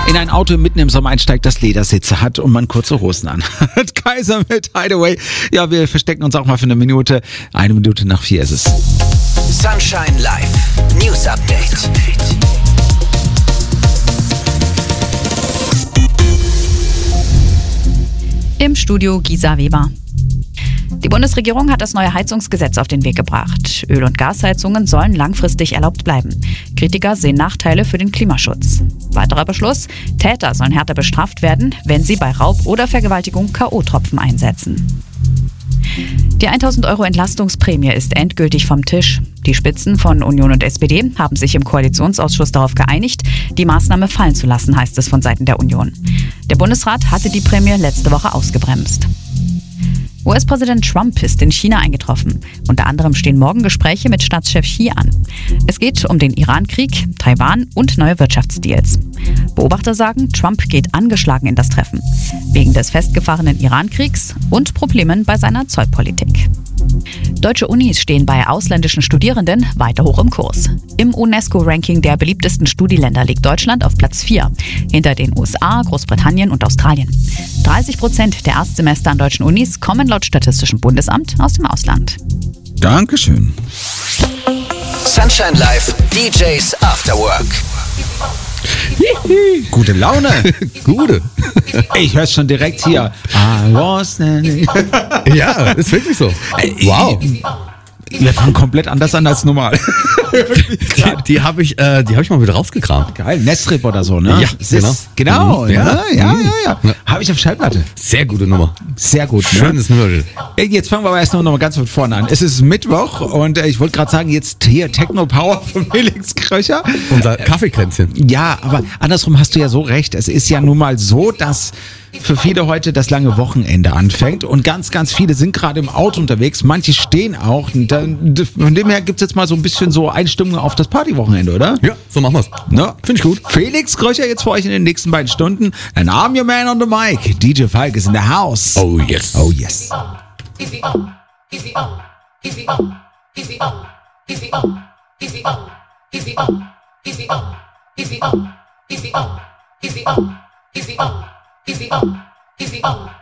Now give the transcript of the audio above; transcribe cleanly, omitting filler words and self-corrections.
in ein Auto mitten im Sommer einsteigt, das Ledersitze hat und man kurze Hosen an hat. Kaiser mit Hideaway. Ja, wir verstecken uns auch mal für eine Minute. 1:04 ist es. Sunshine Live. News Update. Im Studio Gisa Weber. Die Bundesregierung hat das neue Heizungsgesetz auf den Weg gebracht. Öl- und Gasheizungen sollen langfristig erlaubt bleiben. Kritiker sehen Nachteile für den Klimaschutz. Weiterer Beschluss: Täter sollen härter bestraft werden, wenn sie bei Raub oder Vergewaltigung K.O.-Tropfen einsetzen. Die 1.000 € Entlastungsprämie ist endgültig vom Tisch. Die Spitzen von Union und SPD haben sich im Koalitionsausschuss darauf geeinigt, die Maßnahme fallen zu lassen, heißt es von Seiten der Union. Der Bundesrat hatte die Prämie letzte Woche ausgebremst. US-Präsident Trump ist in China eingetroffen. Unter anderem stehen morgen Gespräche mit Staatschef Xi an. Es geht um den Iran-Krieg, Taiwan und neue Wirtschaftsdeals. Beobachter sagen, Trump geht angeschlagen in das Treffen. Wegen des festgefahrenen Iran-Kriegs und Problemen bei seiner Zollpolitik. Deutsche Unis stehen bei ausländischen Studierenden weiter hoch im Kurs. Im UNESCO-Ranking der beliebtesten Studieländer liegt Deutschland auf Platz 4, hinter den USA, Großbritannien und Australien. 30% der Erstsemester an deutschen Unis kommen laut Statistischem Bundesamt aus dem Ausland. Dankeschön. Sunshine Live. DJs After Work. Gute Laune. Gute. Ich höre es schon direkt hier. I was Ja, ist wirklich so. Wow. Wir fangen komplett anders an als normal. Die habe ich mal wieder rausgekramt. Geil, Nestrip oder so, ne? Ja, genau. Genau, Mhm, ja. ja. Ja. Habe ich auf Schallplatte. Sehr gute Nummer. Sehr gut. Ne? Schönes Nummerl. Jetzt fangen wir aber erst noch mal ganz von vorne an. Es ist Mittwoch und ich wollte gerade sagen, jetzt hier Techno Power von Felix Kröcher. Unser Kaffeekränzchen. Ja, aber andersrum hast du ja so recht. Es ist ja nun mal so, dass für viele heute das lange Wochenende anfängt und ganz, ganz viele sind gerade im Auto unterwegs. Manche stehen auch. Und dann, von dem her gibt es jetzt mal so ein bisschen so Einstimmung auf das Partywochenende, oder? Ja, so machen wir's. Ne? Finde ich gut. Felix Kröcher jetzt für euch in den nächsten beiden Stunden. And I'm your man on the mic. DJ Falk is in the house. Oh yes. Oh yes. Easy up, easy up, easy up, easy up, easy up, easy up, easy up, easy up, easy up, easy up, easy up, easy up, easy up, easy up.